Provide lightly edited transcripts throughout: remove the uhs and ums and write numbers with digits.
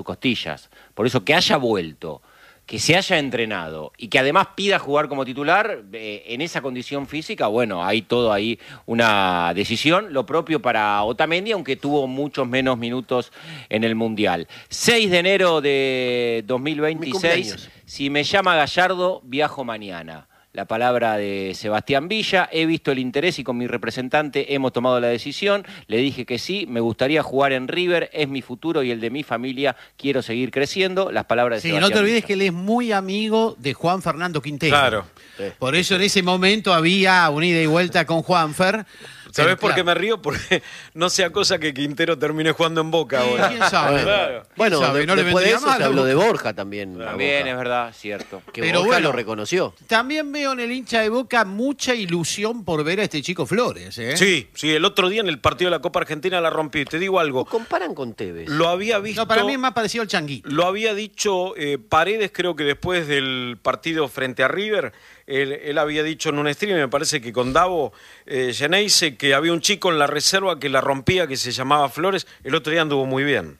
costillas. Por eso que haya vuelto, que se haya entrenado y que además pida jugar como titular en esa condición física, bueno, hay todo ahí una decisión, lo propio para Otamendi, aunque tuvo muchos menos minutos en el Mundial. 6 de enero de 2026, si me llama Gallardo, viajo mañana. La palabra de Sebastián Villa, he visto el interés y con mi representante hemos tomado la decisión, le dije que sí, me gustaría jugar en River, es mi futuro y el de mi familia, quiero seguir creciendo, las palabras de Sebastián no te olvides Villa. que él es muy amigo de Juan Fernando Quintero. Claro. Por eso en ese momento había una ida y vuelta con Juanfer. ¿Sabés por qué me río? Porque no sea cosa que Quintero termine jugando en Boca ahora. ¿Quién sabe? Claro. Bueno, ¿Sabe? No le después de vendría eso mal, se habló ¿no? de Borja también. También Boca. es verdad, cierto. Que Pero Borja bueno, lo reconoció. También veo en el hincha de Boca mucha ilusión por ver a este chico Flores, ¿eh? Sí, el otro día en el partido de la Copa Argentina la rompí. Te digo algo. ¿Lo comparan con Tevez? Lo había visto. No, para mí es más parecido al Changuito. Lo había dicho Paredes, creo que después del partido frente a River. Él había dicho en un stream, me parece que con Davo Geneise, que había un chico en la reserva que la rompía, que se llamaba Flores. El otro día anduvo muy bien.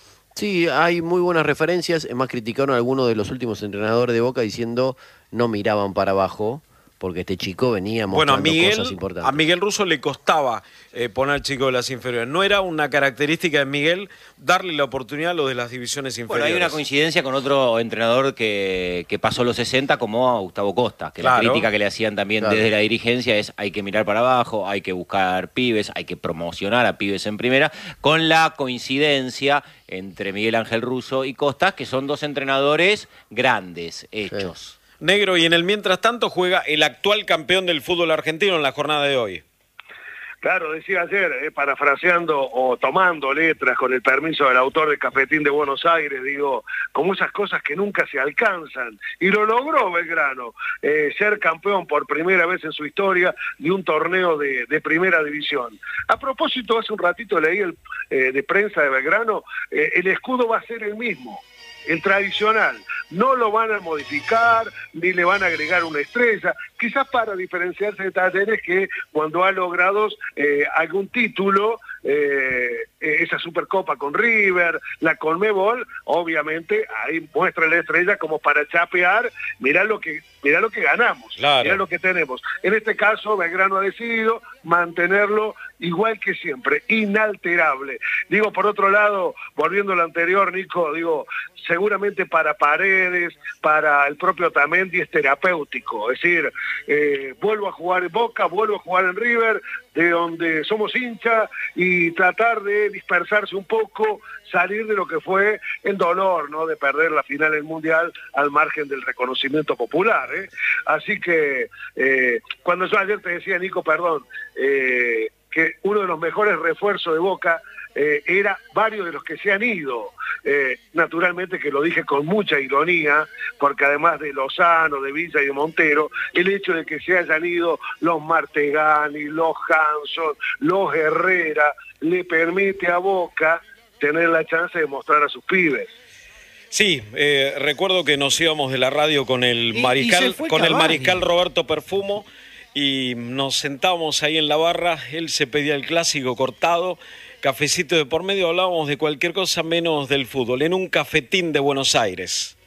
Sí, hay muy buenas referencias. Es más, criticaron a algunos de los últimos entrenadores de Boca diciendo no miraban para abajo, porque este chico venía mostrando cosas importantes. A Miguel Russo le costaba poner al chico de las inferiores. No era una característica de Miguel darle la oportunidad a los de las divisiones inferiores. Bueno, hay una coincidencia con otro entrenador que pasó los 60 como a Gustavo Costa, que la crítica que le hacían también desde la dirigencia es hay que mirar para abajo, hay que buscar pibes, hay que promocionar a pibes en primera, con la coincidencia entre Miguel Ángel Russo y Costa, que son dos entrenadores grandes, hechos. Sí. Negro, y en el mientras tanto juega el actual campeón del fútbol argentino en la jornada de hoy. Claro, decía ayer, parafraseando o tomando letras con el permiso del autor de Cafetín de Buenos Aires, digo, como esas cosas que nunca se alcanzan. Y lo logró Belgrano, ser campeón por primera vez en su historia de un torneo de primera división. A propósito, hace un ratito leí de prensa de Belgrano, el escudo va a ser el mismo. El tradicional, no lo van a modificar ni le van a agregar una estrella, quizás para diferenciarse de Talleres que cuando ha logrado algún título, esa Supercopa con River, la Conmebol, obviamente ahí muestra la estrella como para chapear, mirá lo que ganamos, claro. Mirá lo que tenemos. En este caso Belgrano ha decidido mantenerlo igual que siempre, inalterable. Digo, por otro lado, volviendo a lo anterior, Nico, digo, seguramente para Paredes, para el propio Otamendi es terapéutico, es decir, vuelvo a jugar en Boca, vuelvo a jugar en River, de donde somos hincha, y tratar de dispersarse un poco, salir de lo que fue el dolor, ¿no?, de perder la final del Mundial al margen del reconocimiento popular, ¿eh? Así que, cuando yo ayer te decía, Nico, perdón, que uno de los mejores refuerzos de Boca era varios de los que se han ido, naturalmente que lo dije con mucha ironía, porque además de Lozano, de Villa y de Montero, el hecho de que se hayan ido los Martegani, los Hanson, los Herrera, le permite a Boca tener la chance de mostrar a sus pibes. Sí, recuerdo que nos íbamos de la radio con el mariscal Roberto Perfumo, y nos sentábamos ahí en la barra, él se pedía el clásico cortado, cafecito de por medio, hablábamos de cualquier cosa menos del fútbol, en un cafetín de Buenos Aires.